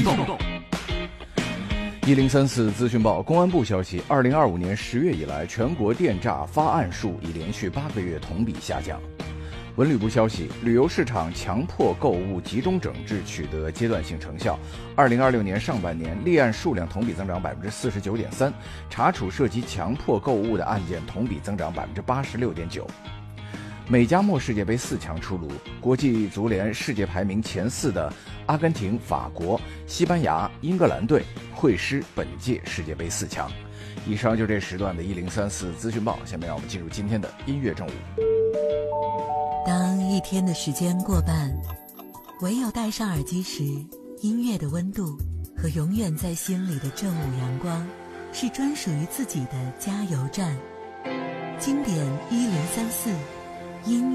动。1034资讯报，公安部消息，2025年10月以来，全国电诈发案数已连续8个月同比下降。文旅部消息，旅游市场强迫购物集中整治取得阶段性成效。2026年上半年立案数量同比增长49.3%，查处涉及强迫购物的案件同比增长86.9%。美加墨世界杯4强出炉，国际足联世界排名前4的阿根廷、法国、西班牙、英格兰队会师本届世界杯4强。以上就这时段的1034资讯报，下面让我们进入今天的音乐正午。 当一天的时间过半，唯有戴上耳机时，音乐的温度和永远在心里的正午阳光，是专属于自己的加油站。经典1034音乐